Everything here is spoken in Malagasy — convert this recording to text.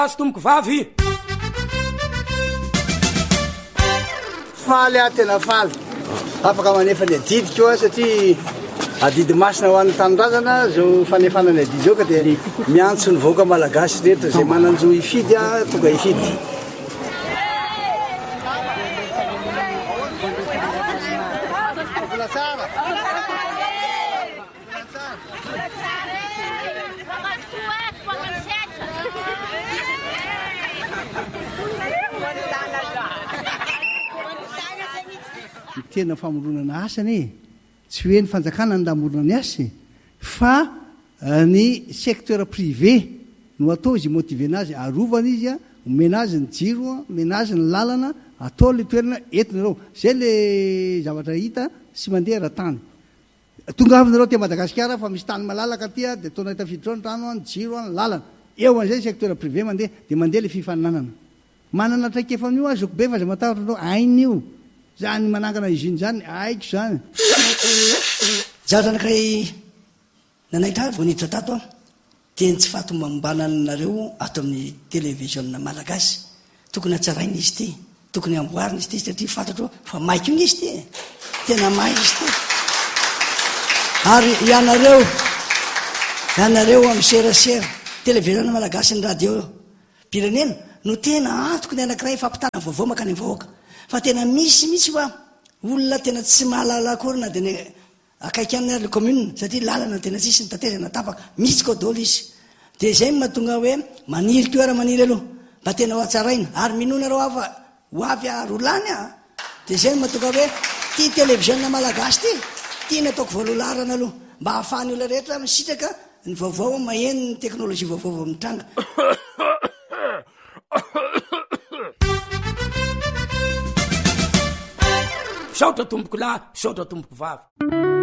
azo tomboko vavy faly a tena faly afaka manefa ny adidy koa satria adidy masina ho an'ny tanindrazana zao fanefanany adidy eo ka dia miantso ny vahoaka malagasy rehetra zay mananjo ifidy a tonga ifidy tena famoronana asany tsy hoe ny fanjakana ny lamorona ny asy fa ny secteur privé no atao izy motive anazy arovana izy a omena azy ny jiro omena azy ny lalana atao le toerana entinareo zay le zavatra hita sy mandeha raha-tany tonga avinareo te Madagasikara fa misy tany malalaka aty a dia ataonao tafiditra ny rano ny jiro ny lalana eo an'izay secteur privé mandeha dia mandeha le fifaninanana manana traikefan'io azoko be fa zay matahatra anao ain'io zany manangana izy iny zany aiko zany zaho zanakay nanaitra vao niditra tato a teny tsy fahatomambananareo ato amin'ny télévision malagasy tokony hatsaraina izy ty tokony amboarina izy ty satria fantatro fa maiko iny izy ty tena mai izy ty ary ianareo amin'ny serasera télévision malagasy ny radio pirenena no tena antoko ny anakiray fampitana vaovao makany vahoaka fa tena misy fa olona tena tsy mahalala akory na dia ny akaiky aminy ary le commune satria lalana tena tsisy ny tatezana tapaka misy kodolo izy dia izay mahatonga hoe maniry toera maniry aloha mba tena ho atsaraina ary minonareo afa ho avy arolany a dia izay mahatonga hoe ty télévision malagasy ty tiany ataoko voalolarana aloha mba ahafahany olona rehetra misitraka ny vaovao maheno ny teknôlôjia vaovao mitranga saotra tomboko lahy saotra tomboko vavy